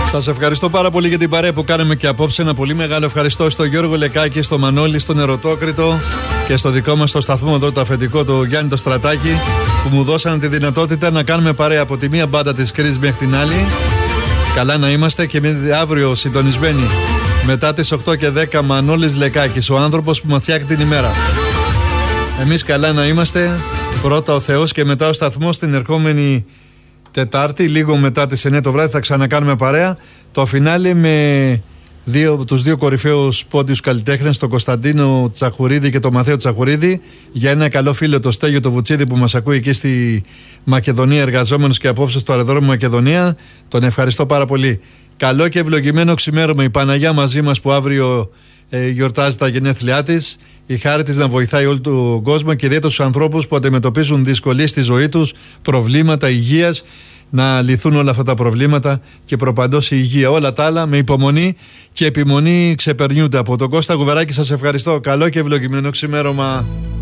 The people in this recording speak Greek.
Σας ευχαριστώ πάρα πολύ για την παρέα που κάναμε και απόψε. Ένα πολύ μεγάλο ευχαριστώ στο Γιώργο Λεκάκη, στο Μανώλη, στον Ερωτόκριτο και στο δικό μας το σταθμό εδώ, το αφεντικό, το Γιάννη το Στρατάκη, που μου δώσαν τη δυνατότητα να κάνουμε παρέα από τη μία μπάντα της Κρήτης μέχρι την άλλη. Καλά να είμαστε και αύριο συντονισμένοι μετά τις 8 και 10 Μανώλης Λεκάκης, ο άνθρωπος που μας φτιάχνει την ημέρα. Εμείς καλά να είμαστε. Πρώτα ο Θεός και μετά ο σταθμός. Την ερχόμενη Τετάρτη, λίγο μετά τις 9 το βράδυ, θα ξανακάνουμε παρέα. Το φινάλε με τους δύο κορυφαίους πόντιους καλλιτέχνες, τον Κωνσταντίνο Τσαχουρίδη και τον Μαθαίο Τσαχουρίδη, για ένα καλό φίλο, το Στέγιο το Βουτσίδη, που μας ακούει εκεί στη Μακεδονία, εργαζόμενος και απόψε στο αεροδρόμιο Μακεδονία. Τον ευχαριστώ πάρα πολύ. Καλό και ευλογημένο ξημέρωμα. Η Παναγιά μαζί μας που αύριο γιορτάζει τα γενέθλιά της. Η χάρη της να βοηθάει όλο τον κόσμο και ιδιαίτερα τους ανθρώπους που αντιμετωπίζουν δυσκολίες στη ζωή τους, προβλήματα υγείας, να λυθούν όλα αυτά τα προβλήματα και προπαντός η υγεία. Όλα τα άλλα με υπομονή και επιμονή ξεπερνιούνται. Από τον Κώστα Γουβεράκη σας ευχαριστώ. Καλό και ευλογημένο ξημέρωμα.